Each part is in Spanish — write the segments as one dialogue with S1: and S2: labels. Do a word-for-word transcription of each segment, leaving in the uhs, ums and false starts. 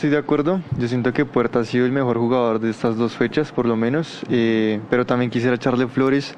S1: estoy de acuerdo. Yo siento que Puerta ha sido el mejor jugador de estas dos fechas, por lo menos. Eh, pero también quisiera echarle flores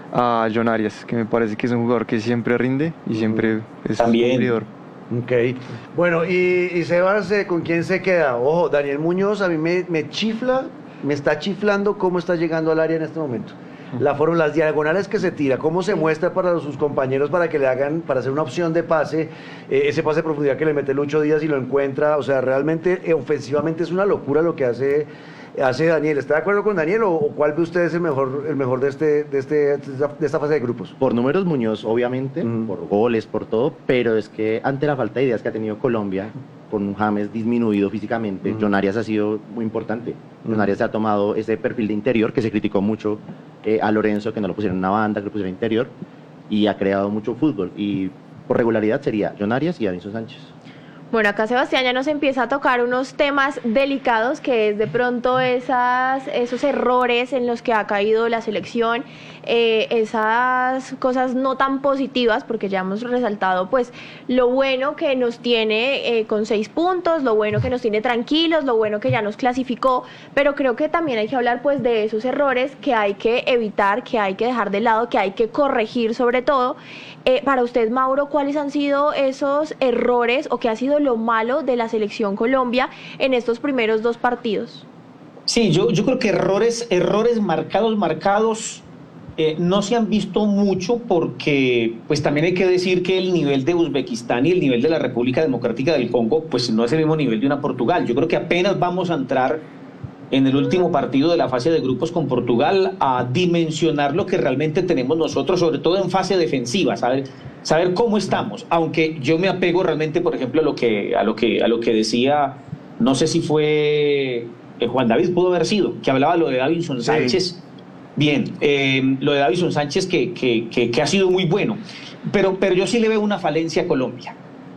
S1: a John Arias, que me parece que es un jugador que siempre rinde y siempre es
S2: También.
S1: cumplidor.
S3: Ok. Bueno, y, y Sebas, eh, ¿con quién se queda? Ojo, Daniel Muñoz a mí me, me chifla, me está chiflando cómo está llegando al área en este momento. La forma, las diagonales que se tira, cómo se muestra para sus compañeros para que le hagan, para hacer una opción de pase, eh, ese pase de profundidad que le mete Lucho Díaz y lo encuentra, o sea, realmente eh, ofensivamente es una locura lo que hace, hace Daniel. ¿Está de acuerdo con Daniel o, o cuál ve usted es el mejor, el mejor de, este, de, este, de, esta, de esta fase de grupos?
S4: Por números Muñoz, obviamente,
S3: Mm.
S4: por goles, por todo, pero es que ante la falta de ideas que ha tenido Colombia, con un James disminuido físicamente,
S3: Mm.
S4: John Arias ha sido muy importante.
S3: Mm.
S4: John Arias se ha tomado ese perfil de interior que se criticó mucho eh, a Lorenzo, que no lo pusieron en una banda, que lo pusieron interior, y ha creado mucho fútbol. Y por regularidad sería John Arias y Davinson Sánchez.
S5: Bueno, acá Sebastián ya nos empieza a tocar unos temas delicados, que es de pronto esas, esos errores en los que ha caído la selección, eh, esas cosas no tan positivas, porque ya hemos resaltado pues lo bueno que nos tiene eh, con seis puntos, lo bueno que nos tiene tranquilos, lo bueno que ya nos clasificó, pero creo que también hay que hablar pues de esos errores que hay que evitar, que hay que dejar de lado, que hay que corregir sobre todo. Eh, para usted, Mauro, ¿cuáles han sido esos errores o qué ha sido lo malo de la selección Colombia en estos primeros dos partidos?
S2: Sí, yo, yo creo que errores, errores marcados, marcados, eh, no se han visto mucho porque pues también hay que decir que el nivel de Uzbekistán y el nivel de la República Democrática del Congo pues no es el mismo nivel de una Portugal. Yo creo que apenas vamos a entrar en el último partido de la fase de grupos con Portugal a dimensionar lo que realmente tenemos nosotros, sobre todo en fase defensiva, saber, saber cómo estamos, aunque yo me apego realmente, por ejemplo, a lo que, a lo que, a lo que decía, no sé si fue eh, Juan David, pudo haber sido, que hablaba lo de Davinson Sánchez. Sí. Bien, eh, lo de Davinson Sánchez que, que, que, que ha sido muy bueno, pero, pero yo sí le veo una falencia a Colombia,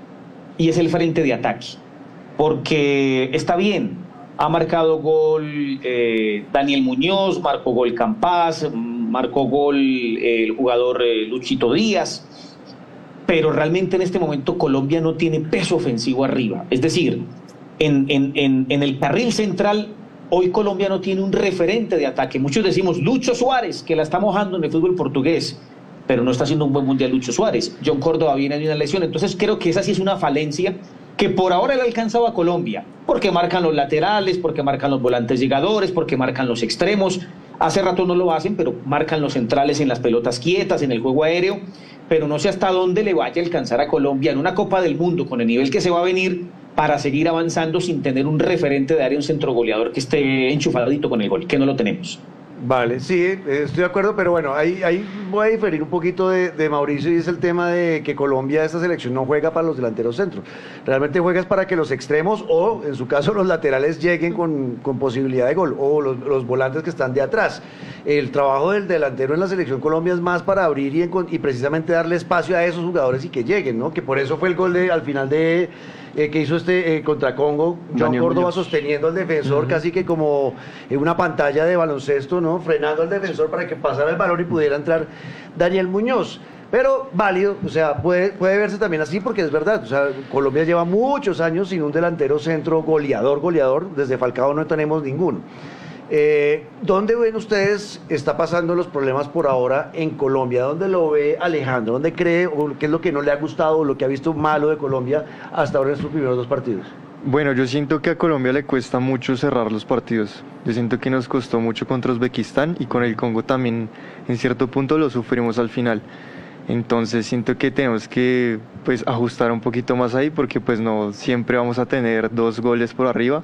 S2: y es el frente de ataque, porque está bien, ha marcado gol eh, Daniel Muñoz, marcó gol Campas, marcó gol eh, el jugador eh, Luchito Díaz, pero realmente en este momento Colombia no tiene peso ofensivo arriba. Es decir, en, en, en, en el carril central, hoy Colombia no tiene un referente de ataque. Muchos decimos Lucho Suárez, que la está mojando en el fútbol portugués, pero no está haciendo un buen mundial Lucho Suárez. John Córdoba viene de una lesión, entonces creo que esa sí es una falencia que por ahora le ha alcanzado a Colombia, porque marcan los laterales, porque marcan los volantes llegadores, porque marcan los extremos. Hace rato no lo hacen, pero marcan los centrales en las pelotas quietas, en el juego aéreo, pero no sé hasta dónde le vaya a alcanzar a Colombia en una Copa del Mundo con el nivel que se va a venir para seguir avanzando sin tener un referente de área, un centro goleador que esté enchufadito con el gol, que no lo tenemos.
S3: Vale, sí, estoy de acuerdo, pero bueno, ahí, ahí voy a diferir un poquito de, de Mauricio, y es el tema de que Colombia, esta selección, no juega para los delanteros centros. Realmente juegas para que los extremos o, en su caso, los laterales lleguen con, con posibilidad de gol, o los, los volantes que están de atrás. El trabajo del delantero en la selección Colombia es más para abrir y, y precisamente darle espacio a esos jugadores y que lleguen, ¿no? Que por eso fue el gol de, al final de... Eh, que hizo este eh, contra Congo, John
S1: Daniel
S3: Córdoba
S1: Muñoz.
S3: Sosteniendo al defensor, uh-huh. Casi que como en una pantalla de baloncesto, ¿no? Frenando al defensor para que pasara el balón y pudiera entrar Daniel Muñoz. Pero válido, o sea, puede, puede verse también así porque es verdad, o sea, Colombia lleva muchos años sin un delantero centro goleador, goleador, desde Falcao no tenemos ninguno. Eh, ¿Dónde ven ustedes está pasando los problemas por ahora en Colombia? ¿Dónde lo ve Alejandro? ¿Dónde cree o qué es lo que no le ha gustado o lo que ha visto malo de Colombia hasta ahora en estos primeros dos partidos?
S1: Bueno, yo siento que a Colombia le cuesta mucho cerrar los partidos. Yo siento que nos costó mucho contra Uzbekistán y con el Congo también en cierto punto lo sufrimos al final. Entonces siento que tenemos que pues ajustar un poquito más ahí porque pues no siempre vamos a tener dos goles por arriba.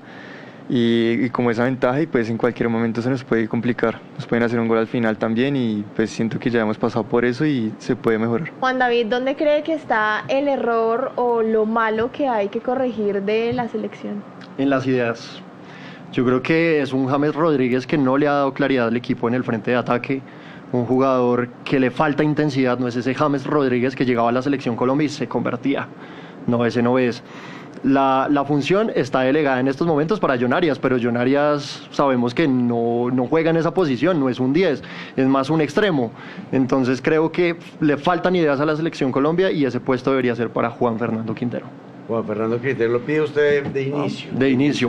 S1: Y, y como esa ventaja y pues en cualquier momento se nos puede complicar, nos pueden hacer un gol al final también y pues siento que ya hemos pasado por eso y se puede mejorar.
S5: Juan David, ¿dónde cree que está el error o lo malo que hay que corregir de la selección?
S6: En las ideas. Yo creo que es un James Rodríguez que no le ha dado claridad al equipo en el frente de ataque, un jugador que le falta intensidad, no es ese James Rodríguez que llegaba a la selección Colombia y se convertía, no, ese no es. La, la función está delegada en estos momentos para John Arias, pero John Arias sabemos que no, no juega en esa posición, no es un diez, es más un extremo. Entonces creo que le faltan ideas a la selección Colombia y ese puesto debería ser para Juan Fernando Quintero.
S3: Juan Fernando Quintero, lo pide usted de inicio.
S6: De inicio.